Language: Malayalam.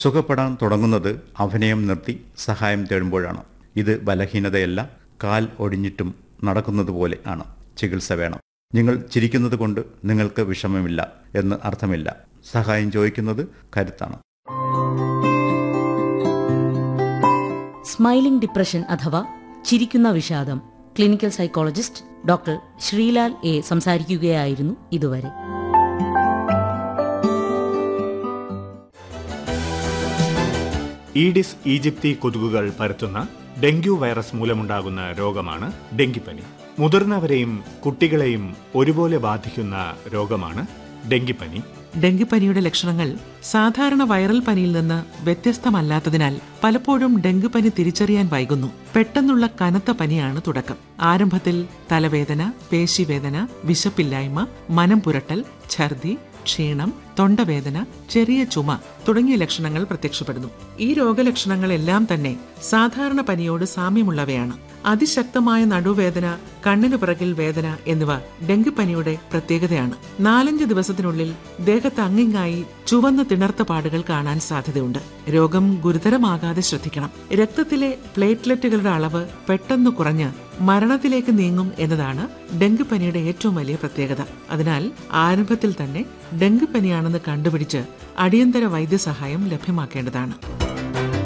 സുഖപ്പെടാൻ തുടങ്ങുന്നത് അഭിനയം നിർത്തി സഹായം തേടുമ്പോഴാണ്. ഇത് ബലഹീനതയല്ല, കാൽ ഒടിഞ്ഞിട്ടും നടക്കുന്നത് പോലെ ആണ്. ചികിത്സ വേണം. നിങ്ങൾ ചിരിക്കുന്നത് കൊണ്ട് നിങ്ങൾക്ക് വിഷമമില്ല എന്ന് അർത്ഥമില്ല. സഹായം ചോദിക്കുന്നത് കരുത്താണ്. സ്മൈലിംഗ് ഡിപ്രഷൻ അഥവാ ചിരിക്കുന്ന വിഷാദം. Clinical psychologist doctor Sreelal A സംസാരിക്കുകയായിരുന്നു ഇതുവരെ. ഈഡിസ് ഈജിപ്തി കൊതുകുകൾ പരത്തുന്ന ഡെങ്കു വൈറസ് മൂലമുണ്ടാകുന്ന രോഗമാണ് ഡെങ്കിപ്പനി. മുതിർന്നവരെയും കുട്ടികളെയും ഒരുപോലെ ബാധിക്കുന്ന രോഗമാണ് ഡെങ്കിപ്പനി. ഡെങ്കിപ്പനിയുടെ ലക്ഷണങ്ങൾ സാധാരണ വൈറൽ പനിയിൽ നിന്ന് വ്യത്യസ്തമല്ലാത്തതിനാൽ പലപ്പോഴും ഡെങ്കിപ്പനി തിരിച്ചറിയാൻ വൈകുന്നു. പെട്ടെന്നുള്ള കനത്ത പനിയാണ് തുടക്കം. ആരംഭത്തിൽ തലവേദന, പേശിവേദന, വിശപ്പില്ലായ്മ, മനം പുരട്ടൽ, ഛർദി, ക്ഷീണം, തൊണ്ടവേദന, ചെറിയ ചുമ തുടങ്ങിയ ലക്ഷണങ്ങൾ പ്രത്യക്ഷപ്പെടുന്നു. ഈ രോഗലക്ഷണങ്ങളെല്ലാം തന്നെ സാധാരണ പനിയോട് സാമ്യമുള്ളവയാണ്. അതിശക്തമായ നടുവേദന, കണ്ണിനു പിറകിൽ വേദന എന്നിവ ഡെങ്കിപ്പനിയുടെ പ്രത്യേകതയാണ്. 4-5 ദിവസത്തിനുള്ളിൽ ദേഹത്ത് അങ്ങിങ്ങായി ചുവന്ന തിണർത്ത പാടുകൾ കാണാൻ സാധ്യതയുണ്ട്. രോഗം ഗുരുതരമാകാതെ ശ്രദ്ധിക്കണം. രക്തത്തിലെ പ്ലേറ്റ്ലെറ്റുകളുടെ അളവ് പെട്ടെന്ന് കുറഞ്ഞ് മരണത്തിലേക്ക് നീങ്ങും എന്നതാണ് ഡെങ്കിപ്പനിയുടെ ഏറ്റവും വലിയ പ്രത്യേകത. അതിനാൽ ആരംഭത്തിൽ തന്നെ ഡെങ്കിപ്പനിയാണെന്ന് കണ്ടുപിടിച്ച് അടിയന്തര വൈദ്യസഹായം ലഭ്യമാക്കേണ്ടതാണ്.